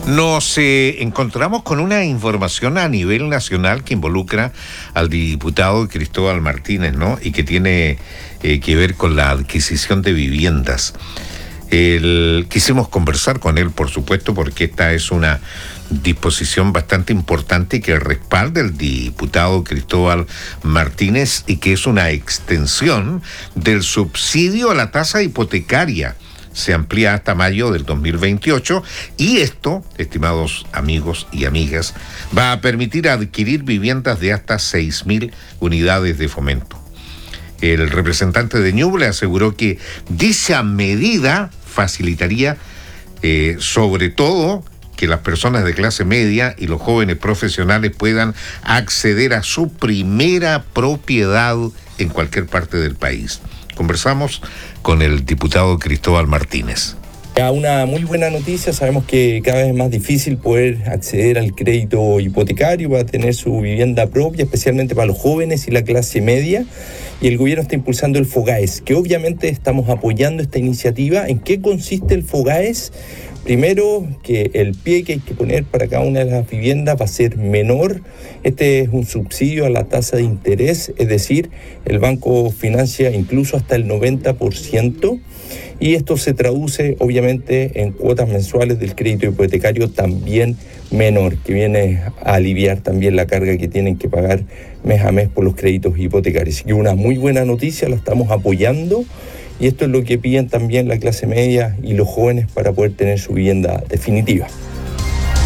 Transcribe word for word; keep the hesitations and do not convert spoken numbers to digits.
Nos eh, encontramos con una información a nivel nacional que involucra al diputado Cristóbal Martínez, ¿no? Y que tiene eh, que ver con la adquisición de viviendas. El, quisimos conversar con él, por supuesto, porque esta es una disposición bastante importante que respalda el diputado Cristóbal Martínez y que es una extensión del subsidio a la tasa hipotecaria. Se amplía hasta mayo del dos mil veintiocho y esto, estimados amigos y amigas, va a permitir adquirir viviendas de hasta seis mil unidades de fomento. El representante de Ñuble aseguró que dicha medida facilitaría eh, sobre todo que las personas de clase media y los jóvenes profesionales puedan acceder a su primera propiedad en cualquier parte del país. Conversamos con el diputado Cristóbal Martínez. Una muy buena noticia, sabemos que cada vez es más difícil poder acceder al crédito hipotecario para tener su vivienda propia, especialmente para los jóvenes y la clase media, y el gobierno está impulsando el FOGAES, que obviamente estamos apoyando esta iniciativa. ¿En qué consiste el FOGAES? Primero, que el pie que hay que poner para cada una de las viviendas va a ser menor. Este es un subsidio a la tasa de interés, es decir, el banco financia incluso hasta el noventa por ciento. Y esto se traduce obviamente en cuotas mensuales del crédito hipotecario también menor, que viene a aliviar también la carga que tienen que pagar mes a mes por los créditos hipotecarios. Así que una muy buena noticia, la estamos apoyando. Y esto es lo que piden también la clase media y los jóvenes para poder tener su vivienda definitiva.